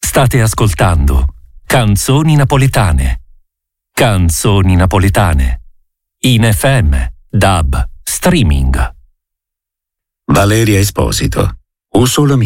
State ascoltando Canzoni Napoletane. Canzoni Napoletane. In FM, DAB, streaming. Valeria Esposito. Un solo amico.